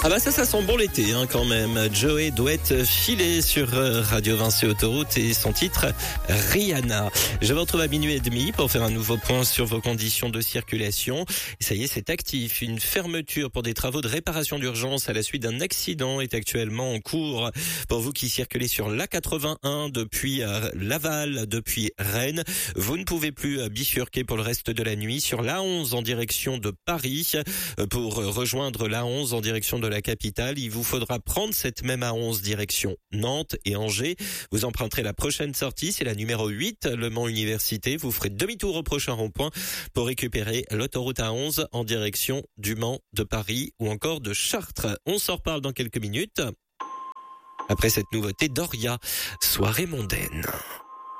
Ah bah ça sent bon l'été quand même. Joey doit filer sur Radio Vinci Autoroute et son titre Rihanna. Je vous retrouve à minuit et demi pour faire un nouveau point sur vos conditions de circulation. Et ça y est, c'est actif. Une fermeture pour des travaux de réparation d'urgence à la suite d'un accident est actuellement en cours. Pour vous qui circulez sur l'A81 depuis Laval, depuis Rennes, vous ne pouvez plus bifurquer pour le reste de la nuit sur l'A11 en direction de Paris. Pour rejoindre l'A11 en direction de la capitale, il vous faudra prendre cette même A11 direction Nantes et Angers. Vous emprunterez la prochaine sortie, c'est la numéro 8, Le Mans Université. Vous ferez demi-tour au prochain rond-point pour récupérer l'autoroute A11 en direction du Mans, de Paris ou encore de Chartres. On s'en reparle dans quelques minutes. Après cette nouveauté, Doria, soirée mondaine.